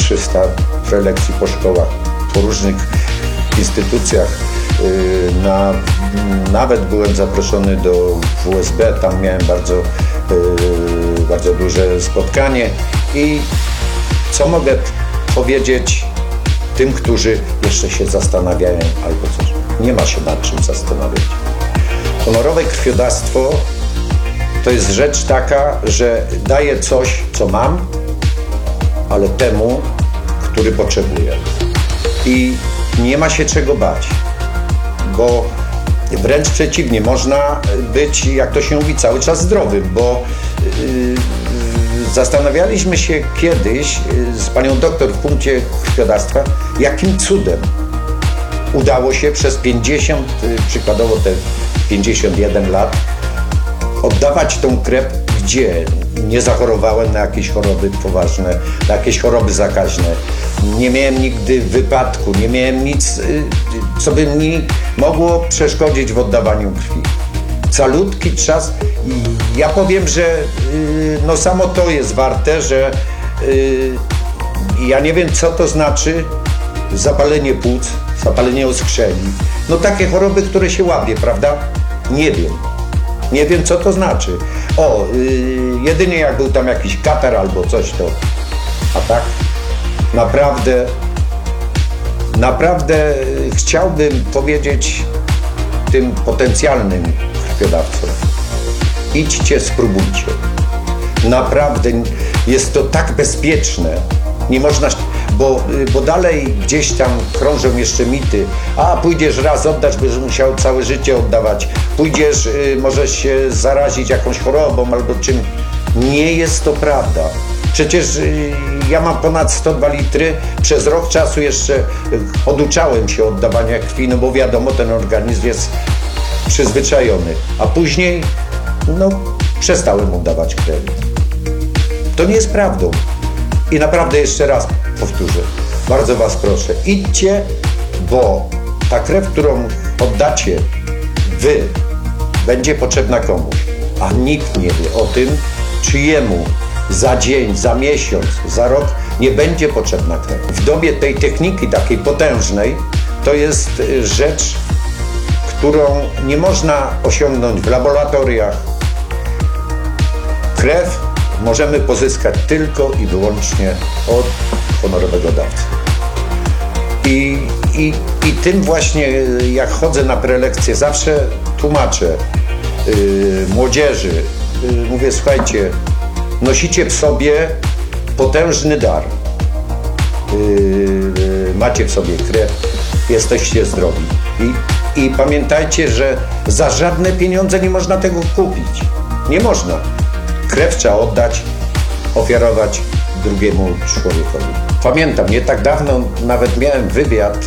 300 prelekcji po szkołach, po różnych instytucjach. Nawet byłem zaproszony do WSB, tam miałem bardzo duże spotkanie. I co mogę powiedzieć tym, którzy jeszcze się zastanawiają albo coś? Nie ma się nad czym zastanawiać. Honorowe krwiodawstwo to jest rzecz taka, że daję coś, co mam, ale temu, który potrzebuje. I nie ma się czego bać, bo wręcz przeciwnie, można być, jak to się mówi, cały czas zdrowym, bo zastanawialiśmy się kiedyś z panią doktor w punkcie krwiodawstwa, jakim cudem udało się przez 50, przykładowo te 51 lat, oddawać tą krew, gdzie nie zachorowałem na jakieś choroby poważne, na jakieś choroby zakaźne. Nie miałem nigdy wypadku, nie miałem nic, co by mi mogło przeszkodzić w oddawaniu krwi. Calutki czas. Ja powiem, że no samo to jest warte, że ja nie wiem, co to znaczy zapalenie płuc, zapalenie oskrzeli. No takie choroby, które się łapie, prawda? Nie wiem. Nie wiem, co to znaczy. Jedynie jak był tam jakiś katar albo coś, to... A tak? Naprawdę chciałbym powiedzieć tym potencjalnym krwiodawcom: idźcie, spróbujcie. Naprawdę jest to tak bezpieczne. Nie można, bo dalej gdzieś tam krążą jeszcze mity. Pójdziesz raz, oddasz, będziesz musiał całe życie oddawać. Pójdziesz, możesz się zarazić jakąś chorobą albo czym. Nie jest to prawda. Przecież ja mam ponad 102 litry. Przez rok czasu jeszcze oduczałem się oddawania krwi, no bo wiadomo, ten organizm jest przyzwyczajony. A później, przestałem oddawać krew. To nie jest prawdą. I naprawdę jeszcze raz powtórzę, bardzo was proszę, idźcie, bo ta krew, którą oddacie wy, będzie potrzebna komuś, a nikt nie wie o tym, czyjemu za dzień, za miesiąc, za rok nie będzie potrzebna krew. W dobie tej techniki takiej potężnej to jest rzecz, którą nie można osiągnąć w laboratoriach. Krew możemy pozyskać tylko i wyłącznie od honorowego dawcy. I tym właśnie, jak chodzę na prelekcje, zawsze tłumaczę młodzieży, mówię: słuchajcie, nosicie w sobie potężny dar. Macie w sobie krew, jesteście zdrowi. I pamiętajcie, że za żadne pieniądze nie można tego kupić. Nie można. Krew trzeba oddać, ofiarować drugiemu człowiekowi. Pamiętam, nie tak dawno nawet miałem wywiad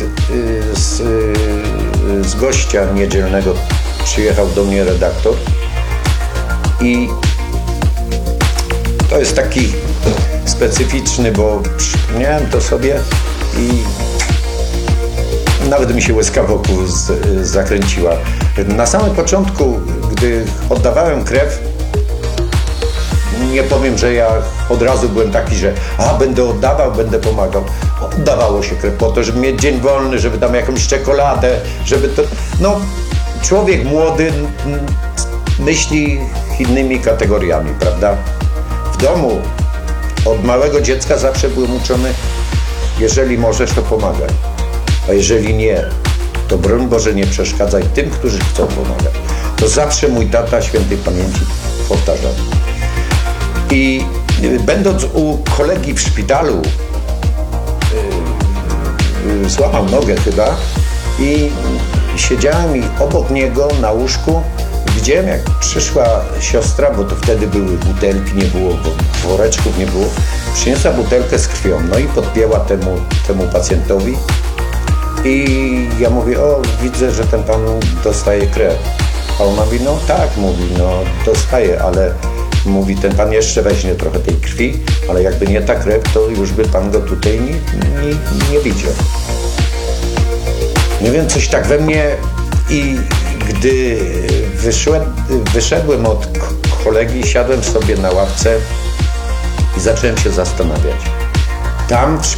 z gościa niedzielnego. Przyjechał do mnie redaktor i to jest taki specyficzny, bo przypomniałem to sobie i nawet mi się łezka wokół zakręciła. Na samym początku, gdy oddawałem krew, nie powiem, że ja od razu byłem taki, że będę oddawał, będę pomagał. Oddawało się krew po to, żeby mieć dzień wolny, żeby tam jakąś czekoladę, żeby to... Człowiek młody myśli innymi kategoriami, prawda? W domu od małego dziecka zawsze byłem uczony: jeżeli możesz, to pomagaj. A jeżeli nie, to broń Boże nie przeszkadzaj tym, którzy chcą pomagać. To zawsze mój tata świętej pamięci powtarzał. I będąc u kolegi w szpitalu, złamał nogę chyba i siedziałem i obok niego na łóżku widziałem, jak przyszła siostra, bo to wtedy były butelki, nie było woreczków, nie było. Przyniosła butelkę z krwią, i podpięła temu pacjentowi. I ja mówię: widzę, że ten pan dostaje krew. A ona mówi: tak, mówi, dostaje, ale mówi, ten pan jeszcze weźmie trochę tej krwi, ale jakby nie ta krew, to już by pan go tutaj nie widział. Nie wiem, coś tak we mnie. I gdy wyszedłem od kolegi, siadłem sobie na ławce i zacząłem się zastanawiać. Tam w